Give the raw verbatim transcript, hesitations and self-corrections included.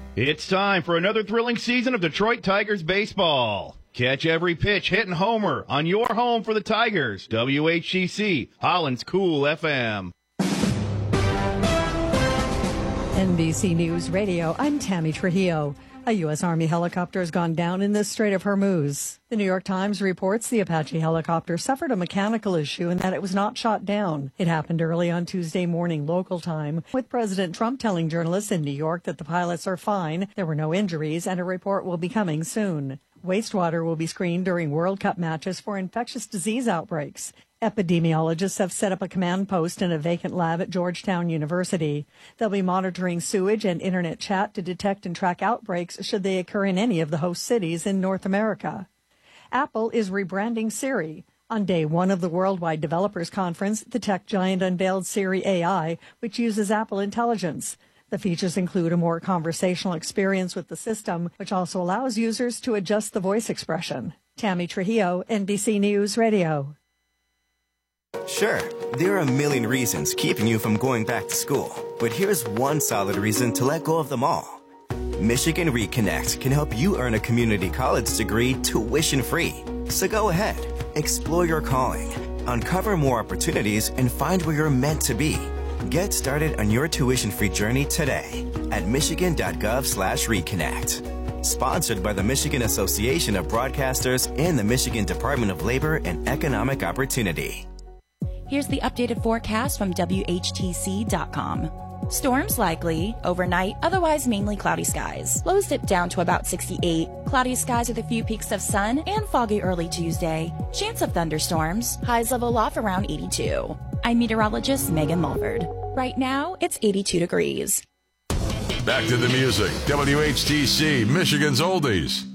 It's time for another thrilling season of Detroit Tigers baseball. Catch every pitch, hit, and homer on your home for the Tigers. W H T C, Holland's Cool F M. N B C News Radio, I'm Tammy Trujillo. A U S. Army helicopter has gone down in the Strait of Hormuz. The New York Times reports the Apache helicopter suffered a mechanical issue and that it was not shot down. It happened early on Tuesday morning local time, with President Trump telling journalists in New York that the pilots are fine, there were no injuries, and a report will be coming soon. Wastewater will be screened during World Cup matches for infectious disease outbreaks. Epidemiologists have set up a command post in a vacant lab at Georgetown University. They'll be monitoring sewage and internet chat to detect and track outbreaks should they occur in any of the host cities in North America. Apple is rebranding Siri. On day one of the Worldwide Developers Conference, the tech giant unveiled Siri A I, which uses Apple Intelligence. The features include a more conversational experience with the system, which also allows users to adjust the voice expression. Tammy Trujillo, N B C News Radio. Sure, there are a million reasons keeping you from going back to school, but here's one solid reason to let go of them all. Michigan Reconnect can help you earn a community college degree tuition-free. So go ahead, explore your calling, uncover more opportunities, and find where you're meant to be. Get started on your tuition-free journey today at michigan.gov slash reconnect. Sponsored by the Michigan Association of Broadcasters and the Michigan Department of Labor and Economic Opportunity. Here's the updated forecast from W H T C dot com. Storms likely, overnight, otherwise mainly cloudy skies. Lows dip down to about sixty-eight. Cloudy skies with a few peaks of sun and foggy early Tuesday. Chance of thunderstorms. Highs level off around eighty-two. I'm meteorologist Megan Mulford. Right now, it's eighty-two degrees. Back to the music. W H T C, Michigan's Oldies.